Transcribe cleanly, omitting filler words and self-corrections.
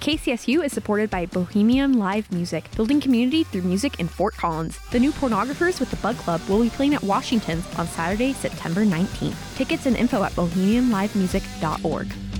KCSU is supported by Bohemian Live Music, building community through music in Fort Collins. The New Pornographers with the Bug Club will be playing at Washington's on Saturday, September 19th. Tickets and info at bohemianlivemusic.org.